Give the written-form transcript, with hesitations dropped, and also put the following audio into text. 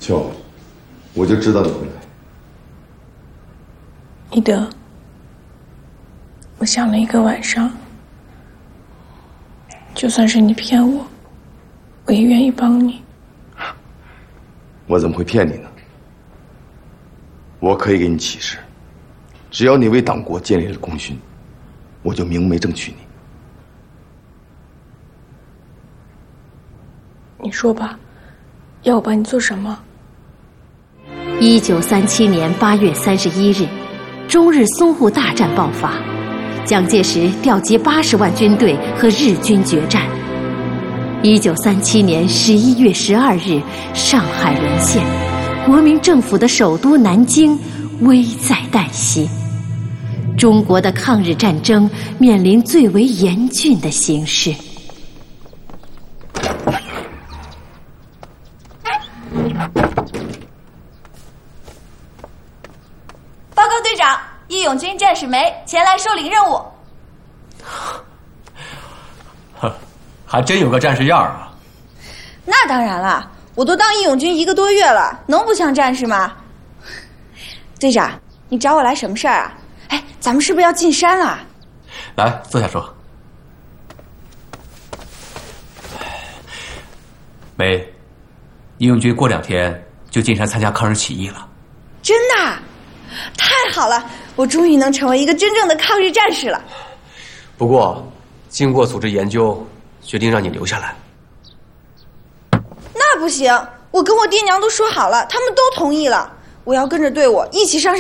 秋，我就知道你会来。 一德，我想了一个晚上，就算是你骗我，我也愿意帮你。 我怎么会骗你呢？我可以给你起誓，只要你为党国建立了功勋，我就明媒正娶你。 你说吧，要我帮你做什么 ？1937年8月31日，中日淞沪大战爆发，蒋介石调集80万军队和日军决战。1937年11月12日，上海沦陷，国民政府的首都南京危在旦夕。中国的抗日战争面临最为严峻的形势。 报告队长，义勇军战士梅前来受领任务。 还真有个战士样啊！ 那当然了，我都当义勇军1个多月了，能不像战士吗？队长，你找我来什么事儿啊？哎，咱们是不是要进山了？ 来，坐下说。梅，义勇军过2天就进山参加抗日起义了。 真的？太好了，我终于能成为一个真正的抗日战士了。 不过，经过组织研究，决定让你留下来。 那不行，我跟我爹娘都说好了，他们都同意了，我要跟着队伍一起上山。